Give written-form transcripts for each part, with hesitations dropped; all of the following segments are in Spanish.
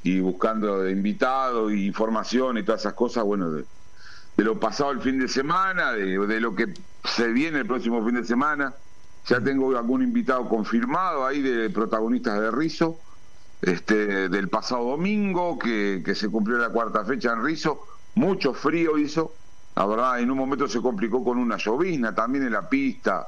y buscando invitados y información y todas esas cosas, bueno, de lo pasado el fin de semana, de lo que se viene el próximo fin de semana. Ya tengo algún invitado confirmado ahí de protagonistas de Rizo, del pasado domingo, que se cumplió la 4ª fecha en Rizo. Mucho frío hizo, la verdad, en un momento se complicó con una llovizna también en la pista,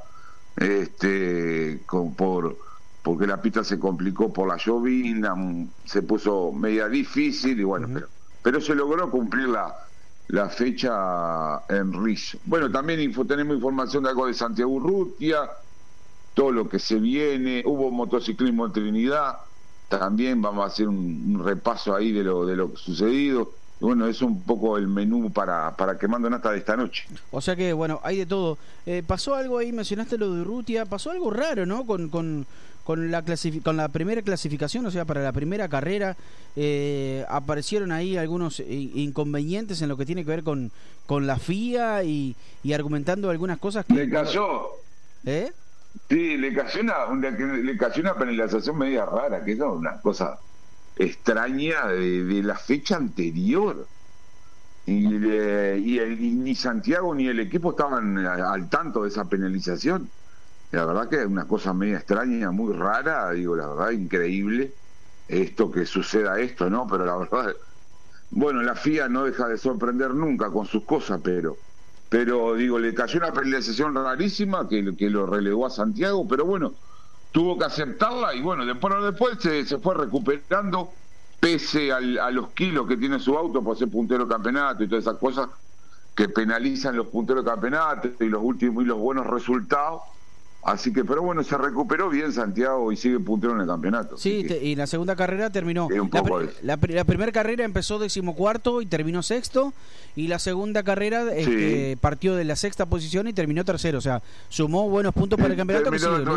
porque la pista se complicó por la llovizna, se puso media difícil y bueno, pero se logró cumplir la fecha en Rizo. Bueno, también tenemos información de algo de Santiago Urrutia, todo lo que se viene. Hubo motociclismo en Trinidad, también vamos a hacer un repaso ahí de lo sucedido. Bueno, es un poco el menú para Quemando Nafta de esta noche. O sea que, bueno, hay de todo. Pasó algo ahí, mencionaste lo de Urrutia, pasó algo raro, ¿no? Con la primera clasificación, o sea, para la primera carrera, aparecieron ahí algunos inconvenientes en lo que tiene que ver con la FIA y argumentando algunas cosas que... Le cayó... Sí, le cayó una penalización media rara, que es una cosa extraña de la fecha anterior. Y ni Santiago ni el equipo estaban al tanto de esa penalización. La verdad que es una cosa media extraña, muy rara, digo, la verdad, increíble esto que suceda esto, ¿no? Pero la verdad, bueno, la FIA no deja de sorprender nunca con sus cosas, pero digo, le cayó una penalización rarísima que lo relegó a Santiago, pero bueno, tuvo que aceptarla y bueno, después se fue recuperando, pese a los kilos que tiene su auto por ser puntero de campeonato y todas esas cosas que penalizan los punteros de campeonato y los últimos y los buenos resultados. Así que, pero bueno, se recuperó bien Santiago y sigue puntero en el campeonato. Sí, y la segunda carrera terminó. La primera carrera empezó 14º y terminó 6º. Y la segunda carrera partió de la 6ª posición y terminó 3º. O sea, sumó buenos puntos para el campeonato.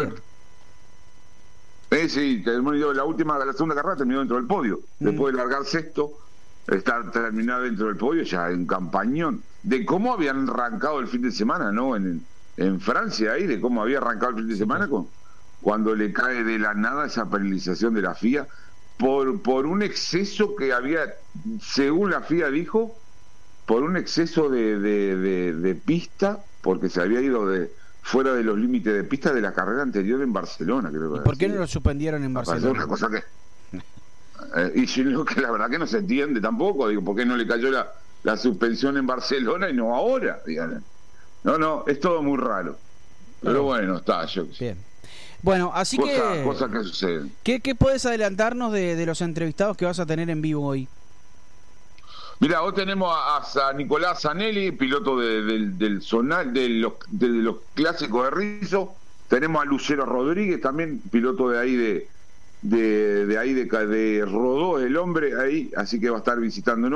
Sí, terminó la segunda carrera terminó dentro del podio. Después de largar 6º, estar terminado dentro del podio ya en campañón. De cómo habían arrancado el fin de semana, ¿no? En Francia, ahí, de cómo había arrancado el fin de semana cuando le cae de la nada esa penalización de la FIA por un exceso que había, según la FIA dijo, por un exceso de pista, porque se había ido fuera de los límites de pista de la carrera anterior en Barcelona, creo que. ¿Y por qué no lo suspendieron en Barcelona? Una cosa que y yo que la verdad que no se entiende tampoco, digo, ¿por qué no le cayó la suspensión en Barcelona y no ahora? Díganle. No, es todo muy raro. Pero bueno, está, yo qué sé. Bien. Bueno, así cosas que suceden. ¿Qué puedes adelantarnos de los entrevistados que vas a tener en vivo hoy? Mira, hoy tenemos a Nicolás Zanelli, piloto del Zonal, de los clásicos de Rizo. Tenemos a Lucero Rodríguez, también piloto de ahí de Rodó, el hombre ahí, así que va a estar visitando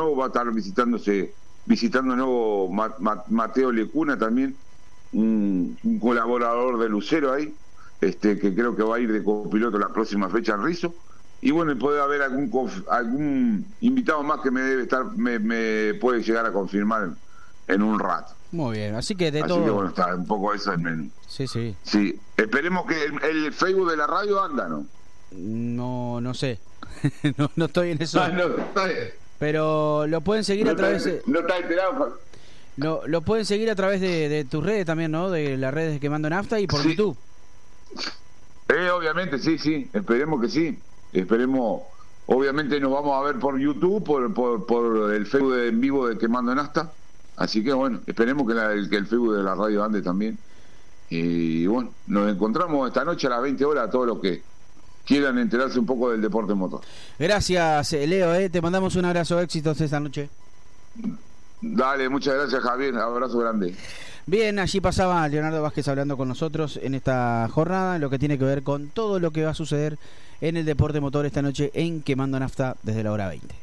nuevo Mateo Lecuna también, un colaborador de Lucero ahí, que creo que va a ir de copiloto la próxima fecha en Rizo. Y bueno, puede haber algún invitado más que me puede llegar a confirmar en un rato. Muy bien, así que todo. Así que bueno, está un poco eso el menú. Sí. Esperemos que el Facebook de la radio anda, ¿no? No sé. no estoy en eso. No, está bien. Pero lo pueden seguir a través de... No está enterado. Lo pueden seguir a través de tus redes también, ¿no? De las redes de Quemando Nafta y por YouTube. Obviamente, sí. Esperemos que sí. Obviamente nos vamos a ver por YouTube, por el Facebook en vivo de Quemando Nafta. Así que bueno, esperemos que el Facebook de la radio ande también. Y bueno, nos encontramos esta noche a las 20 horas a todos los que quieran enterarse un poco del deporte motor. Gracias, Leo, te mandamos un abrazo, éxitos esta noche. Dale, muchas gracias, Javier, abrazo grande. Bien, allí pasaba Leonardo Vázquez hablando con nosotros en esta jornada, lo que tiene que ver con todo lo que va a suceder en el deporte motor esta noche en Quemando Nafta desde la hora 20.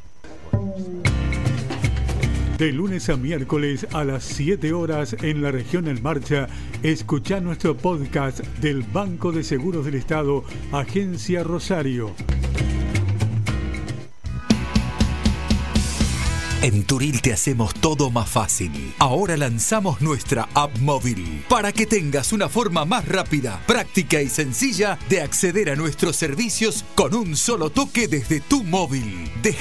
De lunes a miércoles a las 7 horas en la región En Marcha, escuchá nuestro podcast del Banco de Seguros del Estado, Agencia Rosario. En Turil te hacemos todo más fácil. Ahora lanzamos nuestra app móvil para que tengas una forma más rápida, práctica y sencilla de acceder a nuestros servicios con un solo toque desde tu móvil.